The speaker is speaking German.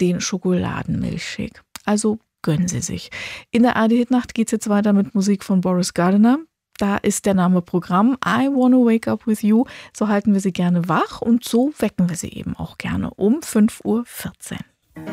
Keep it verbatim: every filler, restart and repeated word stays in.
den Schokoladenmilchshake. Also gönnen Sie sich. In der A R D-Hitnacht geht es jetzt weiter mit Musik von Boris Gardiner. Da ist der Name Programm. I Wanna Wake Up With You. So halten wir Sie gerne wach und so wecken wir Sie eben auch gerne um fünf Uhr vierzehn.